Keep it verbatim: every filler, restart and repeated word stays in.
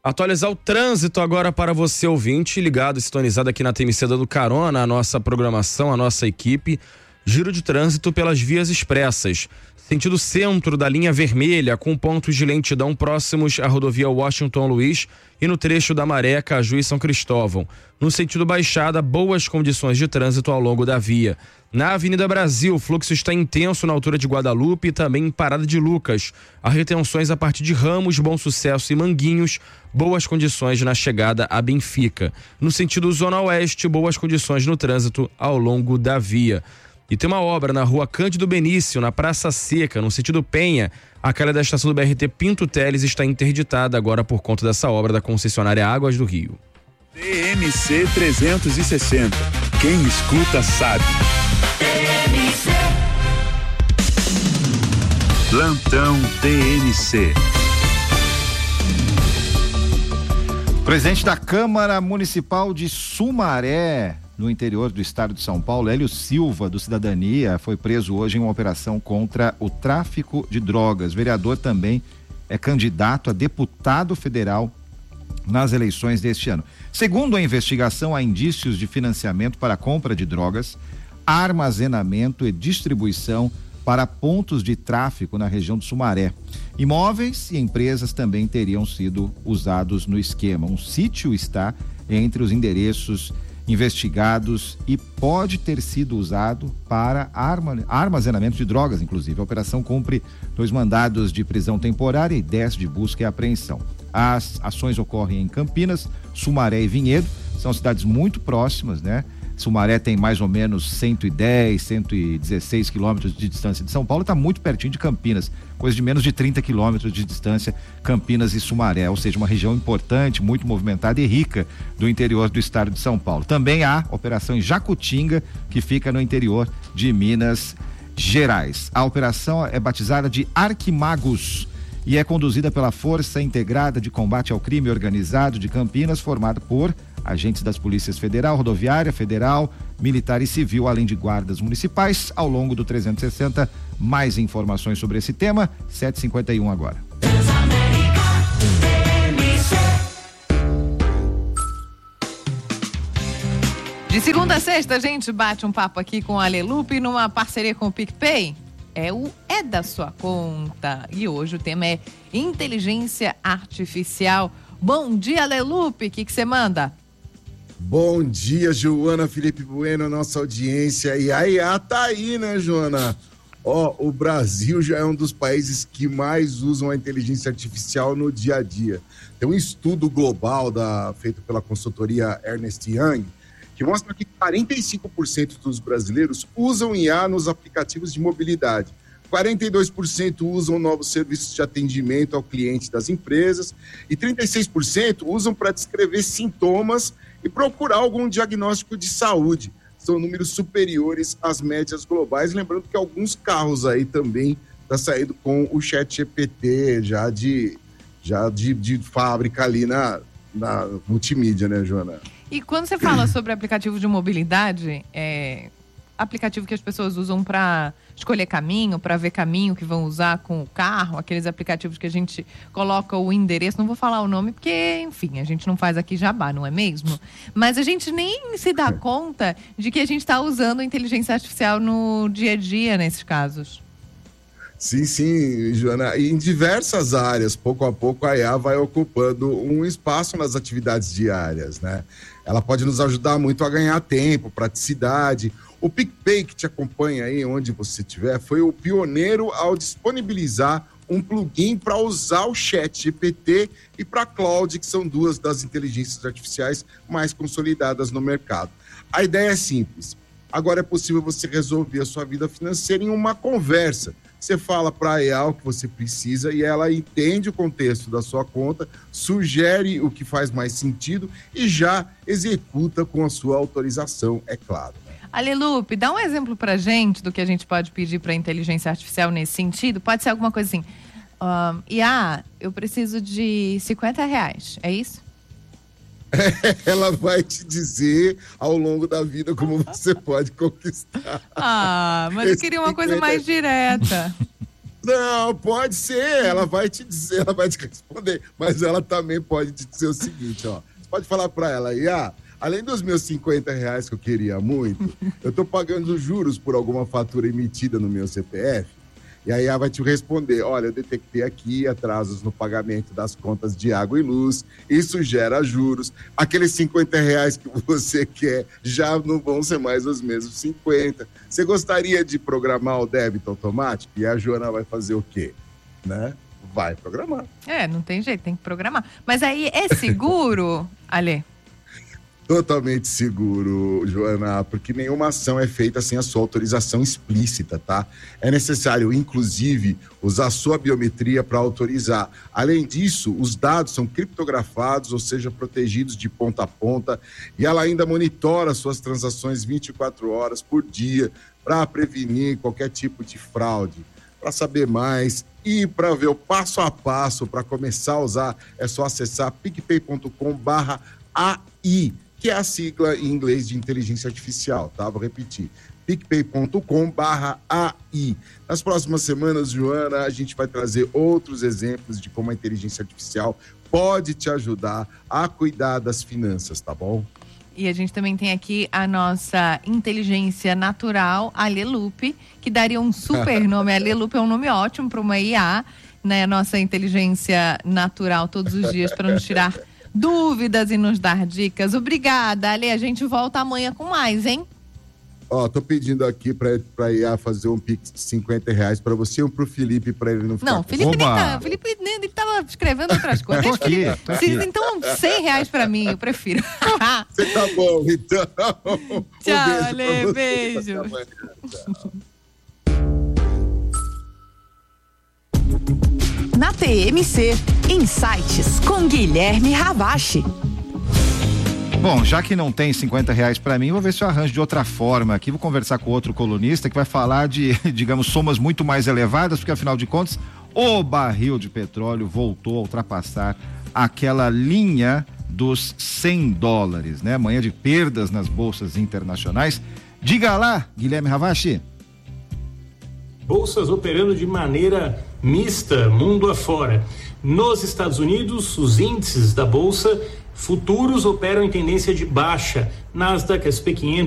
Atualizar o trânsito agora para você, ouvinte, ligado, sintonizado aqui na T M C dando carona, a nossa programação, a nossa equipe. Giro de trânsito pelas vias expressas. Sentido centro da linha vermelha, com pontos de lentidão próximos à rodovia Washington Luiz e no trecho da Maré, Caju e São Cristóvão. No sentido baixada, boas condições de trânsito ao longo da via. Na Avenida Brasil, o fluxo está intenso na altura de Guadalupe e também em Parada de Lucas. Há retenções a partir de Ramos, Bom Sucesso e Manguinhos. Boas condições na chegada a Benfica. No sentido Zona Oeste, boas condições no trânsito ao longo da via. E tem uma obra na rua Cândido Benício, na Praça Seca, no sentido Penha. A calha da estação do B R T Pinto Teles está interditada agora por conta dessa obra da concessionária Águas do Rio. T M C trezentos e sessenta. Quem escuta sabe. T M C. Plantão T M C. Presidente da Câmara Municipal de Sumaré, no interior do estado de São Paulo, Hélio Silva, do Cidadania, foi preso hoje em uma operação contra o tráfico de drogas. Vereador também é candidato a deputado federal nas eleições deste ano. Segundo a investigação, há indícios de financiamento para a compra de drogas, armazenamento e distribuição para pontos de tráfico na região do Sumaré. Imóveis e empresas também teriam sido usados no esquema. Um sítio está entre os endereços investigados e pode ter sido usado para arma, armazenamento de drogas, inclusive. A operação cumpre dois mandados de prisão temporária e dez de busca e apreensão. As ações ocorrem em Campinas, Sumaré e Vinhedo, são cidades muito próximas, né? Sumaré tem mais ou menos cento e dez, cento e dezesseis quilômetros de distância de São Paulo, está muito pertinho de Campinas, coisa de menos de trinta quilômetros de distância, Campinas e Sumaré, ou seja, uma região importante, muito movimentada e rica do interior do estado de São Paulo. Também há operação em Jacutinga, que fica no interior de Minas Gerais. A operação é batizada de Arquimagos e é conduzida pela Força Integrada de Combate ao Crime Organizado de Campinas, formada por agentes das polícias federal, rodoviária, federal, militar e civil, além de guardas municipais. Ao longo do trezentos e sessenta, mais informações sobre esse tema, sete e cinquenta e um agora. De segunda a sexta, a gente bate um papo aqui com a Alelupe numa parceria com o PicPay. É o É da Sua Conta. E hoje o tema é inteligência artificial. Bom dia, Alelupe. O que você manda? Bom dia, Joana, Felipe Bueno, nossa audiência. E aí, ah, tá aí, né, Joana? Ó, o Brasil já é um dos países que mais usam a inteligência artificial no dia a dia. Tem um estudo global da, feito pela consultoria Ernst Young que mostra que quarenta e cinco por cento dos brasileiros usam I A nos aplicativos de mobilidade. quarenta e dois por cento usam novos serviços de atendimento ao cliente das empresas e trinta e seis por cento usam para descrever sintomas e procurar algum diagnóstico de saúde. São números superiores às médias globais. Lembrando que alguns carros aí também estão saindo com o chat G P T já de, já de, de fábrica ali na, na multimídia, né, Joana? E quando você fala sobre aplicativo de mobilidade, é aplicativo que as pessoas usam para escolher caminho, para ver caminho que vão usar com o carro, aqueles aplicativos que a gente coloca o endereço, não vou falar o nome porque, enfim, a gente não faz aqui jabá, não é mesmo? Mas a gente nem se dá conta de que a gente está usando a inteligência artificial no dia a dia nesses casos. Sim, sim, Joana. E em diversas áreas, pouco a pouco, a I A vai ocupando um espaço nas atividades diárias, né? Ela pode nos ajudar muito a ganhar tempo, praticidade. O PicPay, que te acompanha aí onde você estiver, foi o pioneiro ao disponibilizar um plugin para usar o chat G P T e para a Cloud, que são duas das inteligências artificiais mais consolidadas no mercado. A ideia é simples. Agora é possível você resolver a sua vida financeira em uma conversa. Você fala para a I A o que você precisa e ela entende o contexto da sua conta, sugere o que faz mais sentido e já executa com a sua autorização, é claro. Alelupe, dá um exemplo pra gente do que a gente pode pedir para a inteligência artificial nesse sentido. Pode ser alguma coisa assim, um, I A, eu preciso de cinquenta reais, é isso? Ela vai te dizer ao longo da vida como você pode conquistar. Ah, mas eu queria uma coisa mais direta. Não, pode ser, ela vai te dizer, ela vai te responder, mas ela também pode te dizer o seguinte, ó. Você pode falar pra ela aí, ah, além dos meus cinquenta reais que eu queria muito, eu tô pagando juros por alguma fatura emitida no meu C P F. E aí ela vai te responder, olha, eu detectei aqui atrasos no pagamento das contas de água e luz, isso gera juros. Aqueles cinquenta reais que você quer já não vão ser mais os mesmos cinquenta. Você gostaria de programar o débito automático? E a Joana vai fazer o quê? Né? Vai programar. É, não tem jeito, tem que programar. Mas aí é seguro, Ale? Totalmente seguro, Joana, porque nenhuma ação é feita sem a sua autorização explícita, tá? É necessário, inclusive, usar sua biometria para autorizar. Além disso, os dados são criptografados, ou seja, protegidos de ponta a ponta, e ela ainda monitora suas transações vinte e quatro horas por dia para prevenir qualquer tipo de fraude. Para saber mais e para ver o passo a passo para começar a usar, é só acessar picpay ponto com barra A I. Que é a sigla em inglês de inteligência artificial, tá? Vou repetir, picpay ponto com barra A I. Nas próximas semanas, Joana, a gente vai trazer outros exemplos de como a inteligência artificial pode te ajudar a cuidar das finanças, tá bom? E a gente também tem aqui a nossa inteligência natural, a Alelupe, que daria um super nome. A Alelupe é um nome ótimo para uma I A, né? Nossa inteligência natural todos os dias para nos tirar dúvidas e nos dar dicas. Obrigada, Ale. A gente volta amanhã com mais, hein? Ó, tô pedindo aqui pra, pra I A fazer um pix de cinquenta reais pra você ou pro Felipe, pra ele não ficar... Não, Felipe nem tá, Felipe nem, ele tava escrevendo outras coisas. Tô aqui, tô aqui. Então, cem reais pra mim, eu prefiro. Você tá bom, então. Tchau, um Ale, beijo. Na T M C, Insights com Guilherme Ravache. Bom, já que não tem cinquenta reais para mim, vou ver se eu arranjo de outra forma aqui. Vou conversar com outro colunista que vai falar de, digamos, somas muito mais elevadas, porque afinal de contas, o barril de petróleo voltou a ultrapassar aquela linha dos cem dólares, né? Manhã de perdas nas bolsas internacionais. Diga lá, Guilherme Ravache. Bolsas operando de maneira mista, mundo afora. Nos Estados Unidos, os índices da bolsa futuros operam em tendência de baixa. Nasdaq, S and P quinhentos